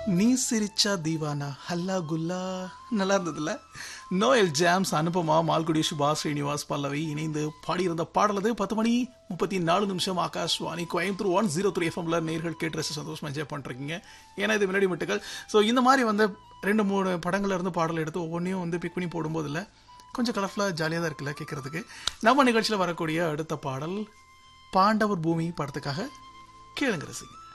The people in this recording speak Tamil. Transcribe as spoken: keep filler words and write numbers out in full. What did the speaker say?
நீ சிரிச்சா தீவானா ஹல்லா குல்லா நல்லா இருந்ததுல. நோயல் ஜாம்ஸ், அனுபமா, மால்குடி, சுபா, ஸ்ரீனிவாஸ், பல்லவி இணைந்து பாடியிருந்த பாடலது. பத்து மணி முப்பத்தி நாலு நிமிஷம் Akashvani Coimbatore one zero three எஃப்எம்ல நேர்கள் கேட்டு ரசி சந்தோஷமா என்ஜாய் பண்ணிருக்கீங்க. ஏன்னா இது முன்னாடி மட்டுக்கள். ஸோ இந்த மாதிரி வந்து ரெண்டு மூணு படங்கள்ல இருந்து பாடல் எடுத்து ஒவ்வொன்றையும் வந்து பிக் பண்ணி போடும்போது இல்லை கொஞ்சம் கலர்ஃபுல்லாக ஜாலியாக தான் இருக்குல்ல கேட்கறதுக்கு. நம்ம நிகழ்ச்சியில் வரக்கூடிய அடுத்த பாடல் பாண்டவர் பூமி படத்துக்காக கேளுங்க ரசிங்க.